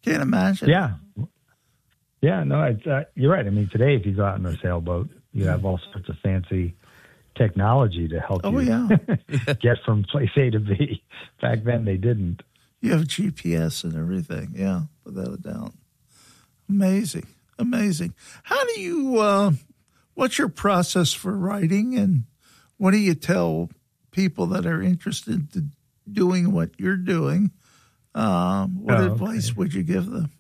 Can't imagine. Yeah. Yeah, no, you're right. I mean, today, if you go out in a sailboat, you have all sorts of fancy technology to help you get from place A to B. Back then, they didn't. You have GPS and everything. Yeah, without a doubt. Amazing. How do you, what's your process for writing, and what do you tell people that are interested in doing what you're doing? What advice would you give them?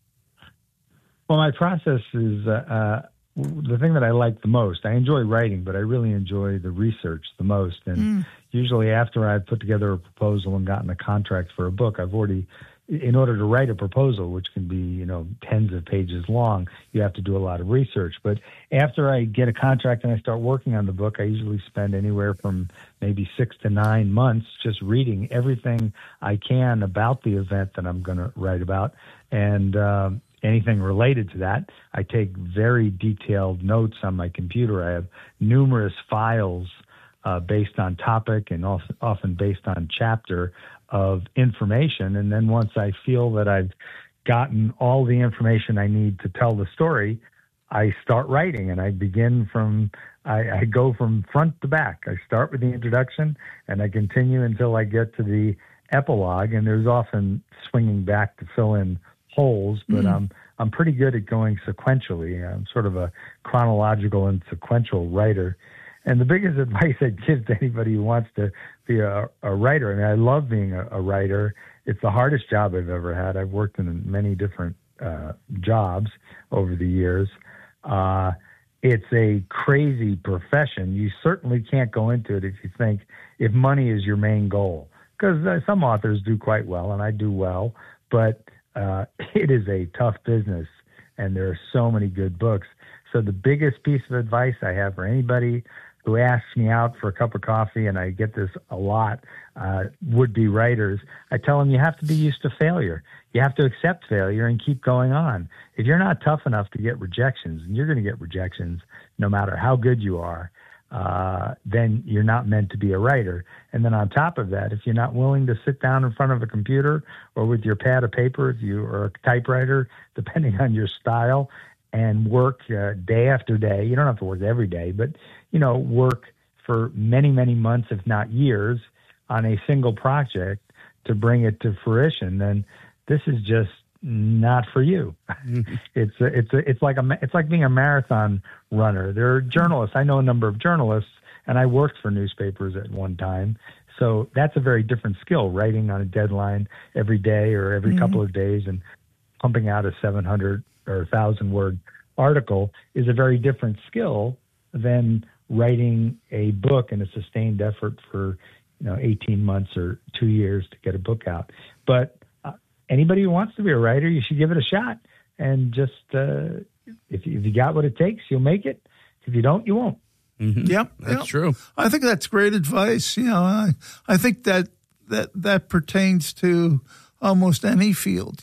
Well, my process is the thing that I like the most. I enjoy writing, but I really enjoy the research the most. And usually after I've put together a proposal and gotten a contract for a book, I've already, in order to write a proposal, which can be, tens of pages long, you have to do a lot of research. But after I get a contract and I start working on the book, I usually spend anywhere from maybe 6 to 9 months just reading everything I can about the event that I'm going to write about. And anything related to that, I take very detailed notes on my computer. I have numerous files based on topic and often based on chapter of information. And then once I feel that I've gotten all the information I need to tell the story, I start writing, and I begin I go from front to back. I start with the introduction, and I continue until I get to the epilogue, and there's often swinging back to fill in holes, but I'm pretty good at going sequentially. I'm sort of a chronological and sequential writer. And the biggest advice I'd give to anybody who wants to be a writer, I mean, I love being a writer. It's the hardest job I've ever had. I've worked in many different jobs over the years. It's a crazy profession. You certainly can't go into it if money is your main goal, because some authors do quite well, and I do well, but it is a tough business, and there are so many good books. So the biggest piece of advice I have for anybody who asks me out for a cup of coffee, and I get this a lot, would-be writers, I tell them you have to be used to failure. You have to accept failure and keep going on. If you're not tough enough to get rejections, and you're going to get rejections no matter how good you are, then you're not meant to be a writer. And then on top of that, if you're not willing to sit down in front of a computer or with your pad of paper, if you are a typewriter, depending on your style, and work day after day, you don't have to work every day, but, work for many, many months, if not years, on a single project to bring it to fruition, then this is just not for you. It's like being a marathon runner. There are journalists. I know a number of journalists, and I worked for newspapers at one time. So that's a very different skill, writing on a deadline every day or every couple of days and pumping out a 700 or 1,000 word article is a very different skill than writing a book in a sustained effort for 18 months or 2 years to get a book out. But anybody who wants to be a writer, you should give it a shot. And just if you got what it takes, you'll make it. If you don't, you won't. Mm-hmm. Yep, that's true. I think that's great advice. I think that pertains to almost any field.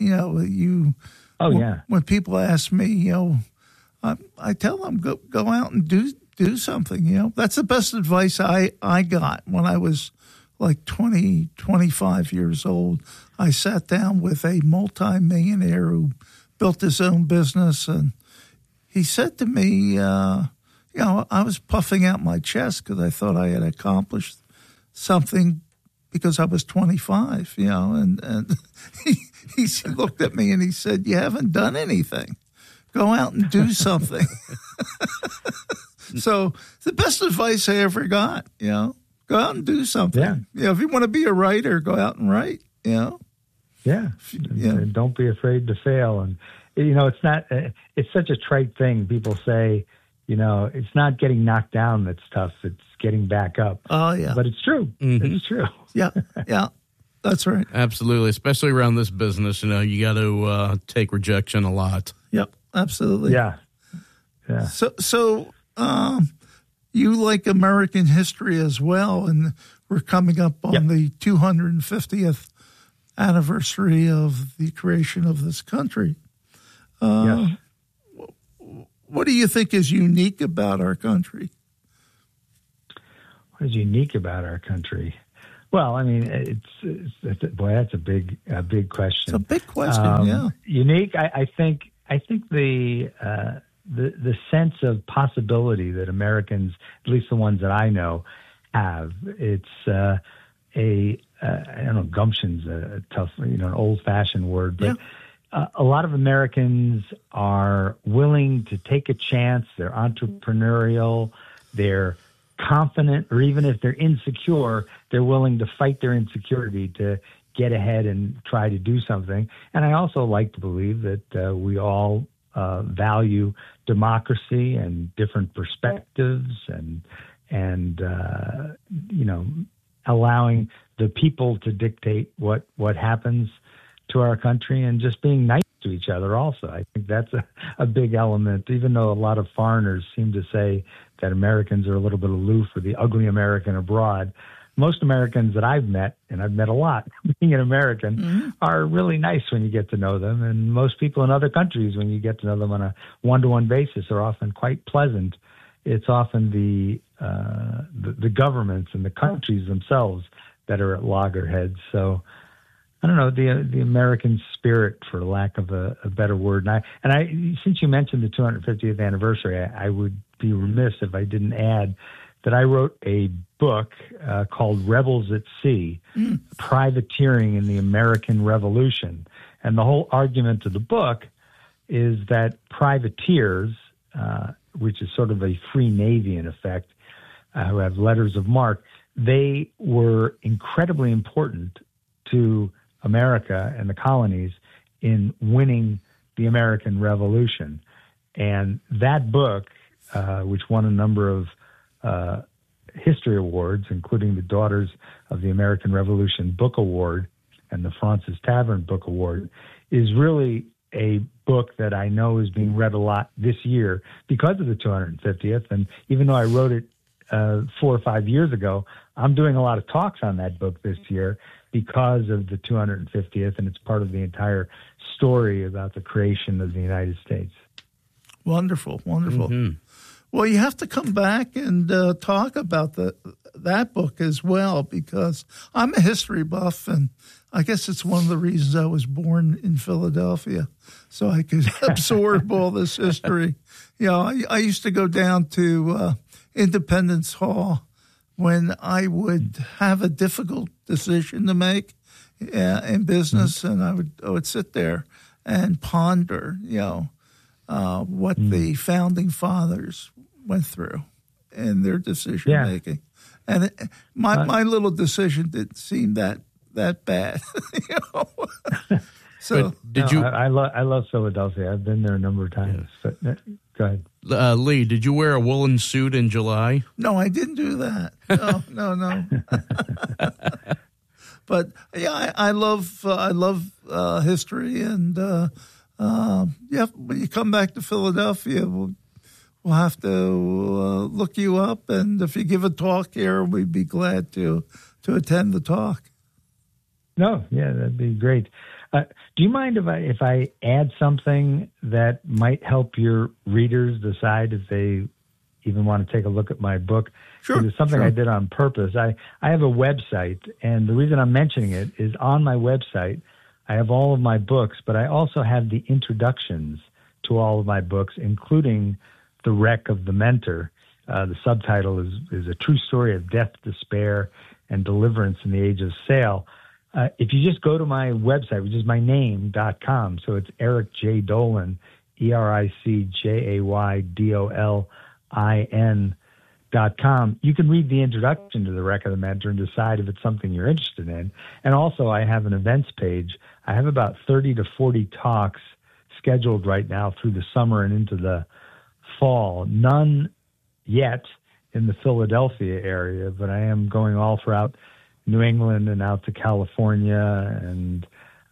When people ask me, I tell them go out and do something. That's the best advice I got when I was like 20, 25 years old. I sat down with a multimillionaire who built his own business, and he said to me, I was puffing out my chest because I thought I had accomplished something because I was 25, and he looked at me and he said, "You haven't done anything. Go out and do something." So the best advice I ever got, go out and do something. Yeah. If you want to be a writer, go out and write, Yeah. And don't be afraid to fail. And, it's not, it's such a trite thing. People say, it's not getting knocked down that's tough. It's getting back up. Oh, yeah. But it's true. Mm-hmm. It's true. Yeah. That's right. Absolutely. Especially around this business, you got to take rejection a lot. Yep. Absolutely. Yeah. So you like American history as well, and we're coming up on the 250th anniversary of the creation of this country. Yes. What do you think is unique about our country? What is unique about our country? Well, I mean, boy, that's a big question. It's a big question, yeah. Unique. I think the sense of possibility that Americans, at least the ones that I know, have. It's I don't know, gumption's a tough, an old-fashioned word, but a lot of Americans are willing to take a chance. They're entrepreneurial. They're confident, or even if they're insecure, they're willing to fight their insecurity to get ahead and try to do something. And I also like to believe that we all value democracy and different perspectives and allowing the people to dictate what happens to our country, and just being nice to each other also. I think that's a big element, even though a lot of foreigners seem to say that Americans are a little bit aloof, or the ugly American abroad. Most Americans that I've met, and I've met a lot being an American, are really nice when you get to know them. And most people in other countries, when you get to know them on a one-to-one basis, are often quite pleasant. It's often the governments and the countries themselves that are at loggerheads. So I don't know, the American spirit, for lack of a better word. And I since you mentioned the 250th anniversary, I would be remiss if I didn't add that I wrote a book called Rebels at Sea, Privateering in the American Revolution. And the whole argument of the book is that privateers, which is sort of a free navy in effect, who have letters of marque, they were incredibly important to America and the colonies in winning the American Revolution. And that book, which won a number of history awards, including the Daughters of the American Revolution Book Award and the Francis Tavern Book Award, is really a book that I know is being read a lot this year because of the 250th. And even though I wrote it 4 or 5 years ago, I'm doing a lot of talks on that book this year because of the 250th, and it's part of the entire story about the creation of the United States. Wonderful, wonderful. Mm-hmm. Well, you have to come back and talk about that book as well, because I'm a history buff, and I guess it's one of the reasons I was born in Philadelphia, so I could absorb all this history. I used to go down to Independence Hall when I would have a difficult decision to make in business, and I would sit there and ponder, what the founding fathers went through in their decision making, and my little decision didn't seem that bad. So did you? I love Philadelphia. I've been there a number of times. Yeah. But go ahead. Lee, did you wear a woolen suit in July? No, I didn't do that. No. But yeah, I love history, and when you come back to Philadelphia, we'll have to look you up, and if you give a talk here, we'd be glad to attend the talk. No, yeah, that'd be great. Do you mind if I add something that might help your readers decide if they even want to take a look at my book? Sure. It's something I did on purpose. I have a website, and the reason I'm mentioning it is on my website, I have all of my books, but I also have the introductions to all of my books, including The Wreck of the Mentor. The subtitle is A True Story of Death, Despair, and Deliverance in the Age of Sail. If you just go to my website, which is my name.com, so it's Eric J. Dolin, EricJaydolin.com, you can read the introduction to The Wreck of the Mentor and decide if it's something you're interested in. And also, I have an events page. I have about 30 to 40 talks scheduled right now through the summer and into the fall. None yet in the Philadelphia area, but I am going all throughout New England and out to California and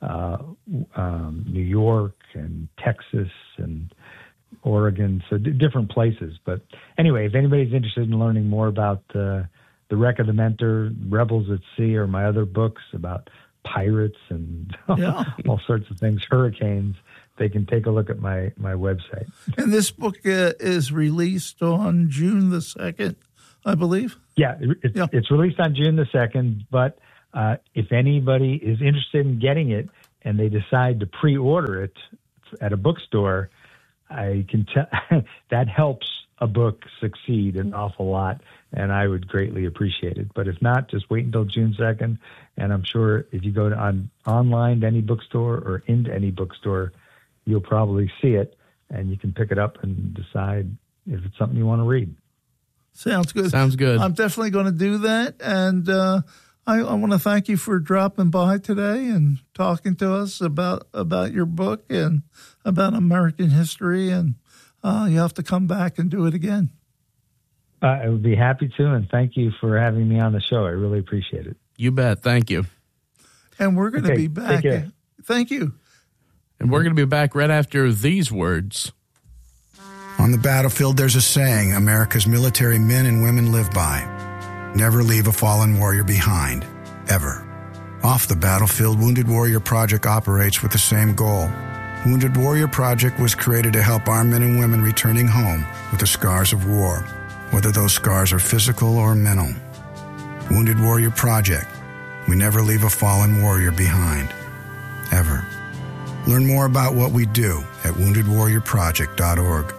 New York and Texas and Oregon, so different places. But anyway, if anybody's interested in learning more about The Wreck of the Mentor, Rebels at Sea, or my other books about pirates and all sorts of things, hurricanes, they can take a look at my website. And this book is released on June the 2nd I believe. Yeah, it's released on June the 2nd, but if anybody is interested in getting it and they decide to pre-order it at a bookstore, I can tell that helps a book succeed an awful lot, and I would greatly appreciate it. But if not, just wait until June 2nd, and I'm sure if you go online to any bookstore or into any bookstore, you'll probably see it, and you can pick it up and decide if it's something you want to read. Sounds good. Sounds good. I'm definitely going to do that, and I want to thank you for dropping by today and talking to us about your book and about American history, and you have to come back and do it again. I would be happy to, and thank you for having me on the show. I really appreciate it. You bet. Thank you. And we're going to be back. Take care. Thank you. And we're going to be back right after these words. On the battlefield, there's a saying America's military men and women live by. Never leave a fallen warrior behind, ever. Off the battlefield, Wounded Warrior Project operates with the same goal. Wounded Warrior Project was created to help our men and women returning home with the scars of war, whether those scars are physical or mental. Wounded Warrior Project. We never leave a fallen warrior behind, ever. Learn more about what we do at woundedwarriorproject.org.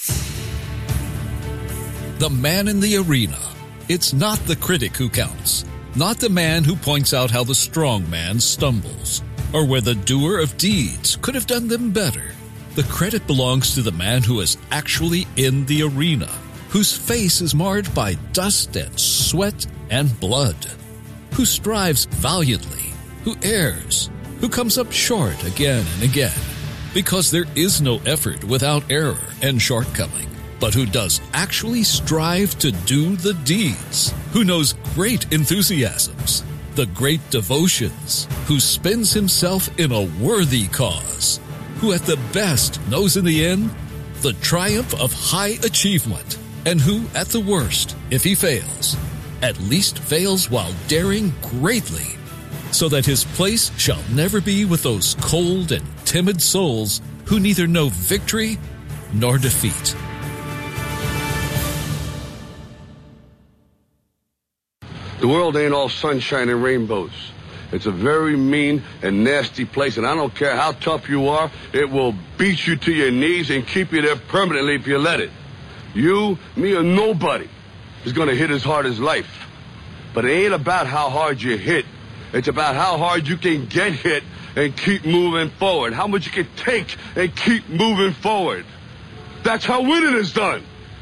The man in the arena. It's not the critic who counts, not the man who points out how the strong man stumbles, or where the doer of deeds could have done them better. The credit belongs to the man who is actually in the arena, whose face is marred by dust and sweat and blood, who strives valiantly, who errs, who comes up short again and again, because there is no effort without error and shortcoming, but who does actually strive to do the deeds, who knows great enthusiasms, the great devotions, who spends himself in a worthy cause, who at the best knows in the end the triumph of high achievement, and who at the worst, if he fails, at least fails while daring greatly, so that his place shall never be with those cold and timid souls who neither know victory nor defeat. The world ain't all sunshine and rainbows. It's a very mean and nasty place, and I don't care how tough you are, it will beat you to your knees and keep you there permanently if you let it. You, me, or nobody is going to hit as hard as life. But it ain't about how hard you hit. It's about how hard you can get hit and keep moving forward. How much you can take and keep moving forward. That's how winning is done.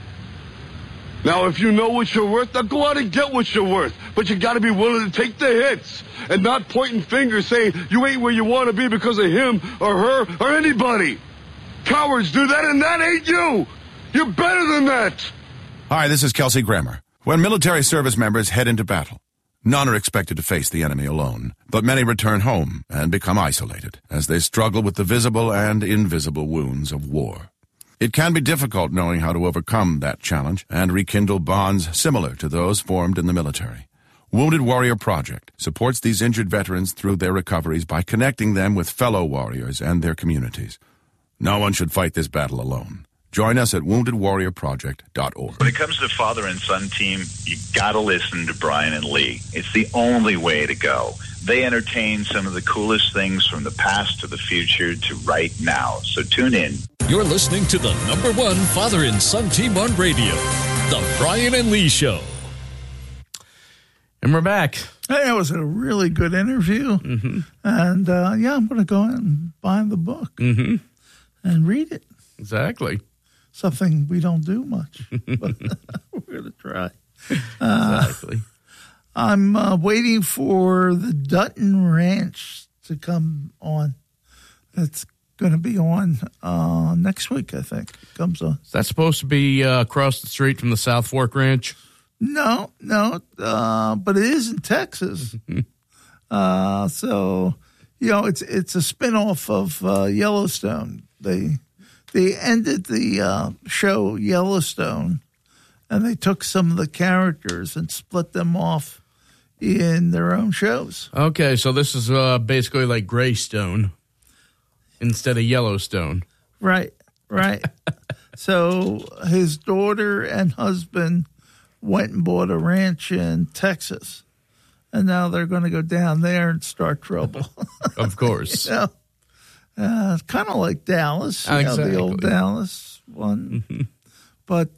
Now, if you know what you're worth, now go out and get what you're worth. But you got to be willing to take the hits and not pointing fingers saying you ain't where you want to be because of him or her or anybody. Cowards do that, and that ain't you. You're better than that. Hi, this is Kelsey Grammer. When military service members head into battle, none are expected to face the enemy alone, but many return home and become isolated as they struggle with the visible and invisible wounds of war. It can be difficult knowing how to overcome that challenge and rekindle bonds similar to those formed in the military. Wounded Warrior Project supports these injured veterans through their recoveries by connecting them with fellow warriors and their communities. No one should fight this battle alone. Join us at woundedwarriorproject.org. When it comes to the father and son team, you got to listen to Brian and Lee. It's the only way to go. They entertain some of the coolest things from the past to the future to right now. So tune in. You're listening to the #1 father and son team on radio, The Brian and Lee Show. And we're back. Hey, that was a really good interview. Mm-hmm. And, I'm going to go out and buy the book and read it. Exactly. Something we don't do much, but we're going to try. Exactly. I'm waiting for the Dutton Ranch to come on. It's going to be on next week, I think. It comes on. Is that supposed to be across the street from the South Fork Ranch? No, but it is in Texas. So, it's a spinoff of Yellowstone. They ended the show Yellowstone, and they took some of the characters and split them off in their own shows. Okay, so this is basically like Greystone instead of Yellowstone. Right. So his daughter and husband went and bought a ranch in Texas, and now they're going to go down there and start trouble. Of course. Kind of like Dallas, the old Dallas one. Mm-hmm. But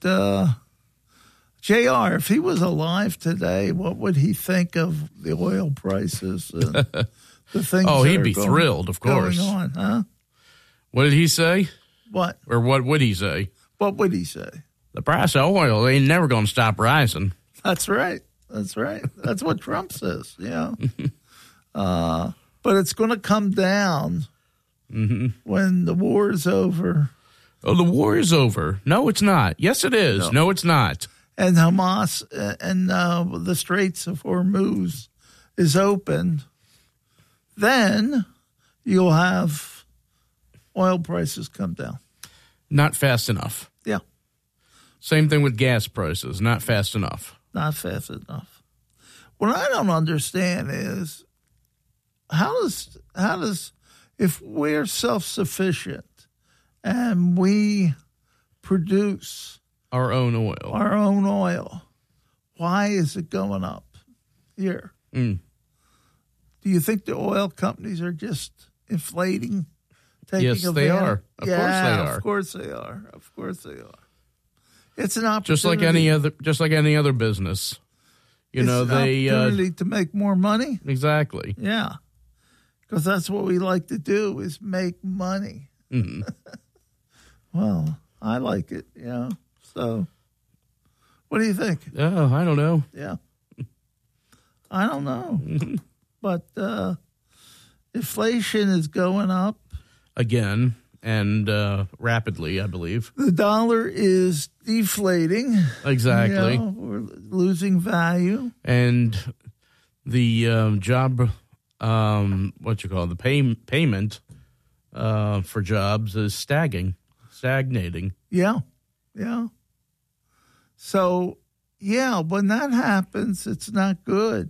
JR, if he was alive today, what would he think of the oil prices and the things? Oh, that he'd are be thrilled, of course. Going on, huh? What did he say? What? Or what would he say? What would he say? The price of oil ain't never going to stop rising. That's right. That's right. That's what Trump says. Yeah. But it's going to come down when the war is over. Oh, the war is over. No, it's not. Yes, it is. No, it's not. And Hamas and the Straits of Hormuz is open. Then you'll have oil prices come down. Not fast enough. Yeah. Same thing with gas prices. Not fast enough. Not fast enough. What I don't understand is how does if we're self-sufficient and we produce our own oil, why is it going up here? Do you think the oil companies are just inflating? Yes, they are. Of course they are. Of course they are. It's an opportunity. Just like any other business. It's an opportunity to make more money. Exactly. Yeah. Because that's what we like to do is make money. Mm-hmm. Well, I like it, So, what do you think? Oh, I don't know. Yeah. I don't know. But inflation is going up. Again, and rapidly, I believe. The dollar is deflating. Exactly. We're losing value. And the job, payment for jobs is stagnating. Yeah. So, when that happens, it's not good,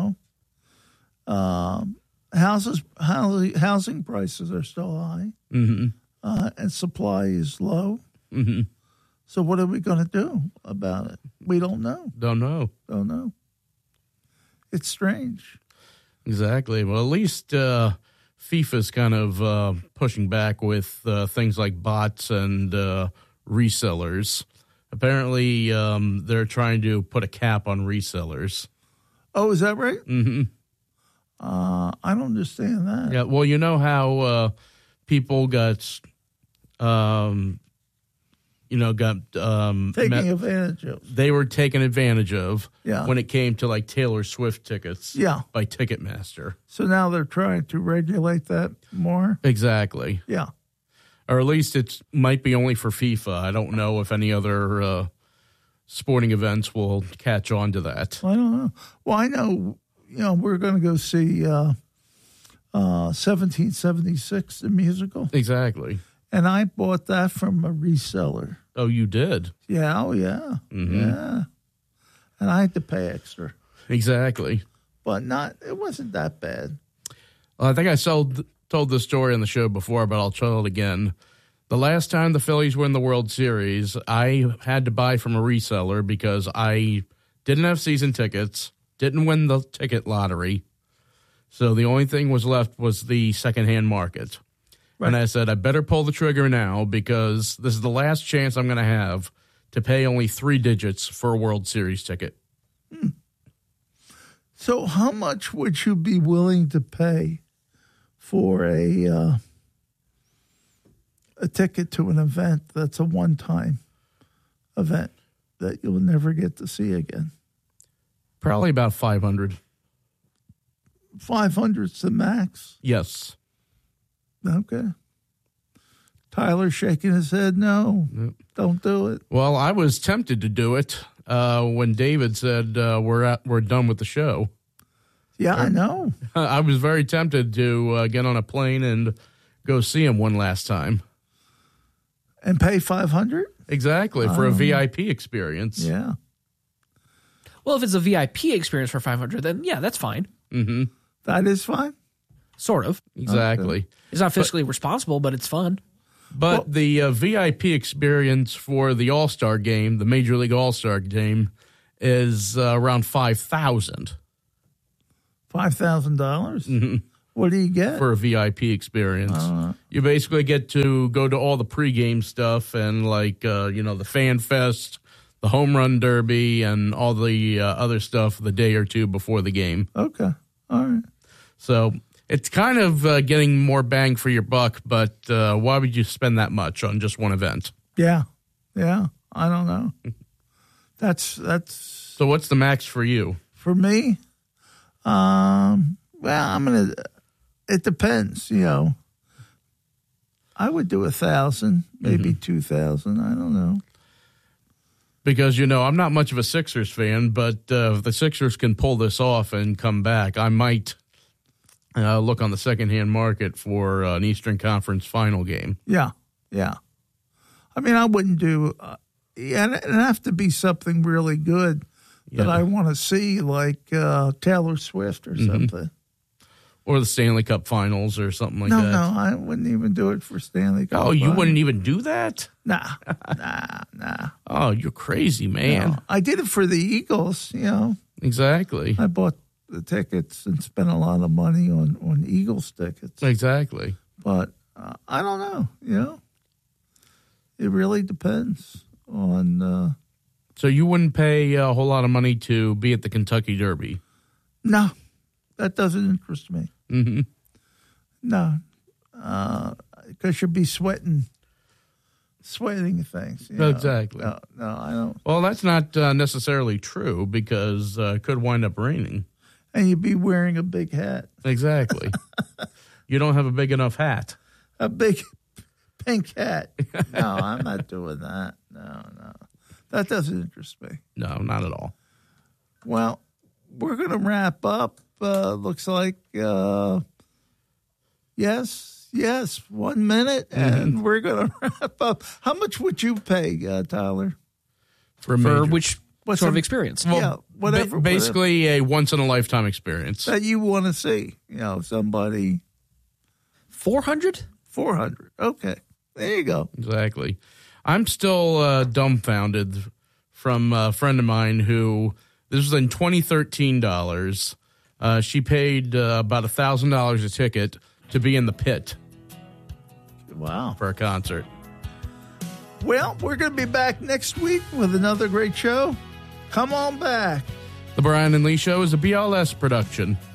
Housing prices are still high, and supply is low. Mm-hmm. So what are we going to do about it? We don't know. Don't know. It's strange. Exactly. Well, at least FIFA's kind of pushing back with things like bots and resellers. Apparently, they're trying to put a cap on resellers. Oh, is that right? Mm-hmm. I don't understand that. Yeah, well, you know how people got, taking advantage of. They were taken advantage of Yeah. when it came to like Taylor Swift tickets. Yeah. By Ticketmaster. So now they're trying to regulate that more. Exactly. Yeah. Or at least it might be only for FIFA. I don't know if any other sporting events will catch on to that. I don't know. Well, I know. We're going to go see 1776, the musical. Exactly. And I bought that from a reseller. Oh, you did? Yeah. Oh, yeah. Mm-hmm. Yeah. And I had to pay extra. Exactly. But it wasn't that bad. Well, I think I told this story on the show before, but I'll tell it again. The last time the Phillies won the World Series, I had to buy from a reseller because I didn't have season tickets. Didn't win the ticket lottery. So the only thing was left was the secondhand market. Right. And I said, I better pull the trigger now because this is the last chance I'm going to have to pay only 3 digits for a World Series ticket. So how much would you be willing to pay for a ticket to an event that's a one-time event that you'll never get to see again? Probably about 500. 500's the max? Yes. Okay. Tyler's shaking his head. No, Don't do it. Well, I was tempted to do it when David said we're done with the show. Yeah, I know. I was very tempted to get on a plane and go see him one last time. And pay $500? Exactly, for a VIP experience. Yeah. Well, if it's a VIP experience for $500, then yeah, that's fine. Mm-hmm. That is fine? Sort of. Exactly. Okay. It's not fiscally responsible, but it's fun. But the VIP experience for the All-Star game, the Major League All-Star game, is around $5,000. $5,000? What do you get? For a VIP experience. You basically get to go to all the pregame stuff and the Fan Fest, the Home Run Derby, and all the other stuff the day or two before the game. Okay. All right. So it's kind of getting more bang for your buck, but why would you spend that much on just one event? Yeah. I don't know. That's So what's the max for you? For me? It depends, I would do 1,000, maybe 2,000. I don't know. Because, I'm not much of a Sixers fan, but if the Sixers can pull this off and come back, I might look on the secondhand market for an Eastern Conference final game. Yeah. I mean, I wouldn't do it'd have to be something really good that I want to see, like Taylor Swift or something. Or the Stanley Cup Finals or something like that. No, I wouldn't even do it for Stanley Cup. Oh, you wouldn't even do that? Nah. Oh, you're crazy, man. No, I did it for the Eagles, Exactly. I bought the tickets and spent a lot of money on Eagles tickets. Exactly. But I don't know, It really depends on... So you wouldn't pay a whole lot of money to be at the Kentucky Derby? No, that doesn't interest me. Mm-hmm. No, because you'll be sweating things. Exactly. No, I don't. Well, that's not necessarily true because it could wind up raining. And you'd be wearing a big hat. Exactly. You don't have a big enough hat. A big pink hat. No, I'm not doing that. No. That doesn't interest me. No, not at all. Well, we're going to wrap up. Looks like, yes, 1 minute, and we're going to wrap up. How much would you pay, Tyler? For which sort of experience? Well, whatever. Basically a once-in-a-lifetime experience. That you want to see, somebody. 400? 400. Okay. There you go. Exactly. I'm still dumbfounded from a friend of mine who, this was in 2013 dollars. She paid about $1,000 a ticket to be in the pit. Wow. For a concert. Well, we're going to be back next week with another great show. Come on back. The Brian and Lee Show is a BLS production.